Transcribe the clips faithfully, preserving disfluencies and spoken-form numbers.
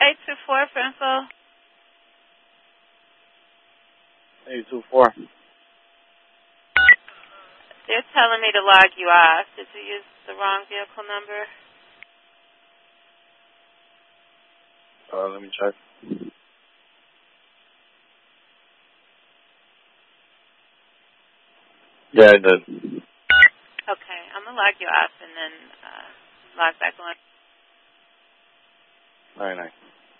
eight two four for info. eight two four. They're telling me to log you off. Did you use the wrong vehicle number? Uh, let me check. Yeah, I did. Okay, I'm going to log you off and then uh, log back on. Very nice.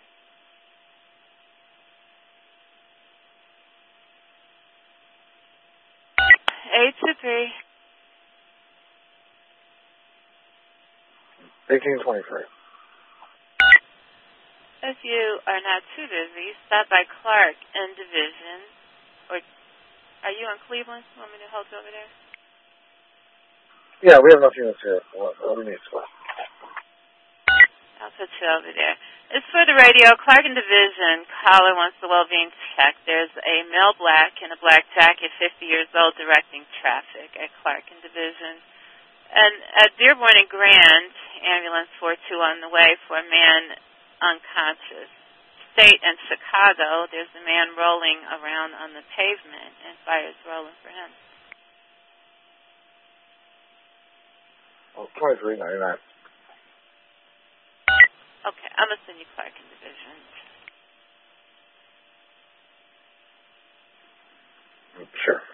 eight two three. eighteen twenty-three. If you are not too busy, stop by Clark in Division. Or are you in Cleveland? You want me to hold you over there? Yeah, we have enough units here. What, what do we need? I'll put you over there. It's for the radio. Clark in Division. Caller wants the well-being check. There's a male black in a black jacket, fifty years old, directing traffic at Clark in Division. And at Dearborn and Grand, ambulance four two on the way for a man unconscious. State and Chicago, there's a man rolling around on the pavement, and fire is rolling for him. Oh, twenty-three ninety-nine. Okay, I'm going to send you Clark in Division. Sure.